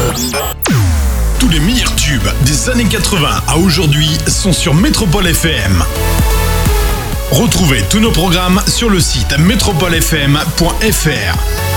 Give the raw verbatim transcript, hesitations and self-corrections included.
Tous les meilleurs tubes des années quatre-vingts à aujourd'hui sont sur Métropole F M. Retrouvez tous nos programmes sur le site métropole f m point f r.